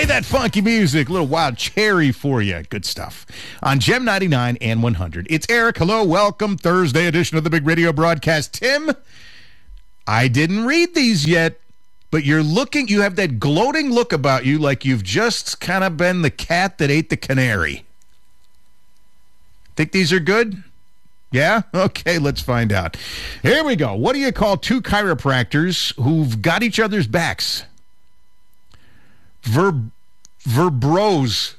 that funky music. A little Wild Cherry for you. Good stuff. On Gem 99 and 100. It's Eric. Hello. Welcome. Thursday edition of the Big Radio Broadcast. Tim, I didn't read these yet, but you have that gloating look about you like you've just kind of been the cat that ate the canary. Think these are good? Yeah? Okay, let's find out. Here we go. What do you call two chiropractors who've got each other's backs? Vertebros.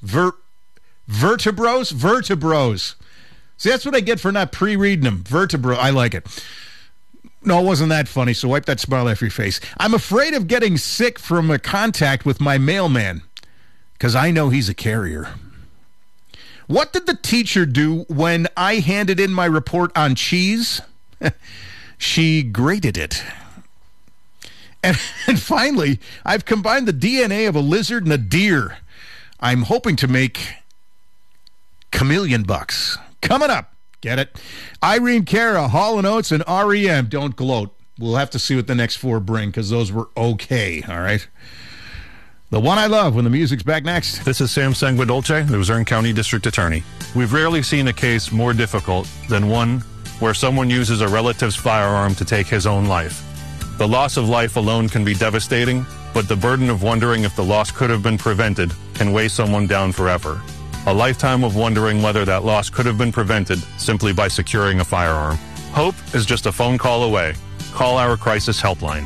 See, that's what I get for not pre-reading them. Vertebro. I like it. No, it wasn't that funny, so wipe that smile off your face. I'm afraid of getting sick from a contact with my mailman because I know he's a carrier. What did the teacher do when I handed in my report on cheese? She graded it. And finally, I've combined the DNA of a lizard and a deer. I'm hoping to make chameleon bucks. Coming up, get it? Irene Cara, Hall & Oates, and REM. Don't gloat. We'll have to see what the next four bring because those were okay, all right? The one I love when the music's back next. This is Sam Sanguadolce, the Luzerne County District Attorney. We've rarely seen a case more difficult than one where someone uses a relative's firearm to take his own life. The loss of life alone can be devastating, but the burden of wondering if the loss could have been prevented can weigh someone down forever. A lifetime of wondering whether that loss could have been prevented simply by securing a firearm. Hope is just a phone call away. Call our crisis helpline.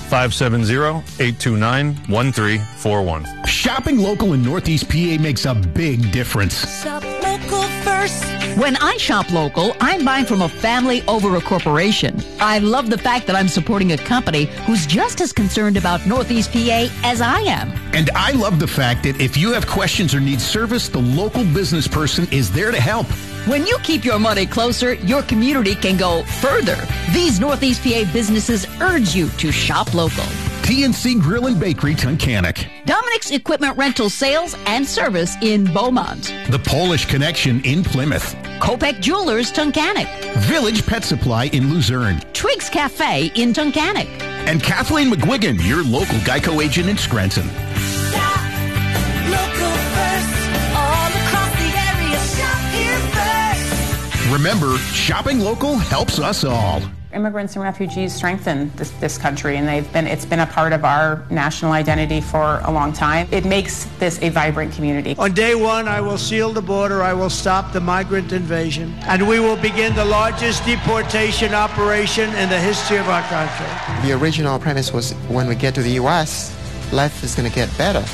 570-829-1341. Shopping local in Northeast PA makes a big difference. Shop local first. When I shop local, I'm buying from a family over a corporation. I love the fact that I'm supporting a company who's just as concerned about Northeast PA as I am. And I love the fact that if you have questions or need service, the local business person is there to help. When you keep your money closer, your community can go further. These Northeast PA businesses urge you to shop local. TNC Grill and Bakery, Tunkhannock. Dominic's Equipment Rental Sales and Service in Beaumont. The Polish Connection in Plymouth. Kopek Jewelers, Tunkhannock. Village Pet Supply in Luzerne. Twiggs Cafe in Tunkhannock. And Kathleen McGuigan, your local Geico agent in Scranton. Shop local first. All across the area, shop here first. Remember, shopping local helps us all. Immigrants and refugees strengthen this country, and it's been a part of our national identity for a long time. It makes this a vibrant community. On day one, I will seal the border, I will stop the migrant invasion, and we will begin the largest deportation operation in the history of our country. The original premise was when we get to the U.S., life is going to get better.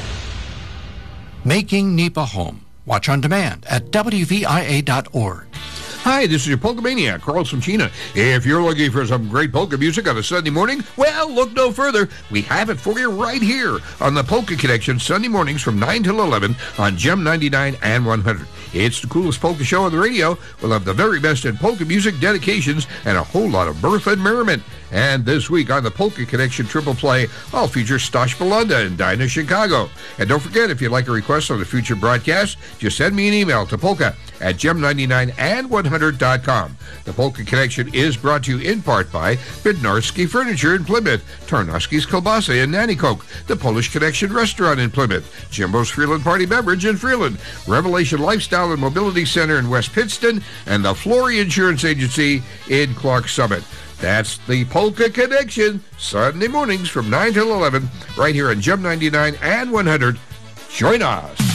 Making NEPA home. Watch on demand at WVIA.org. Hi, this is your Polka Maniac, Carl China. If you're looking for some great polka music on a Sunday morning, well, look no further. We have it for you right here on the Polka Connection, Sunday mornings from 9 till 11 on Gem 99 and 100. It's the coolest polka show on the radio. We'll have the very best in polka music, dedications, and a whole lot of birth and merriment. And this week on the Polka Connection Triple Play, I'll feature Stosh Belunda and Dinah Chicago. And don't forget, if you'd like a request on a future broadcast, just send me an email to polka@gem99and100.com. The Polka Connection is brought to you in part by Bednarski Furniture in Plymouth, Tarnowski's Kielbasa in Nanticoke, the Polish Connection Restaurant in Plymouth, Jimbo's Freeland Party Beverage in Freeland, Revelation Lifestyle and Mobility Center in West Pittston, and the Flory Insurance Agency in Clark Summit. That's the Polka Connection, Sunday mornings from 9 till 11, right here on Gem 99 and 100. Join us.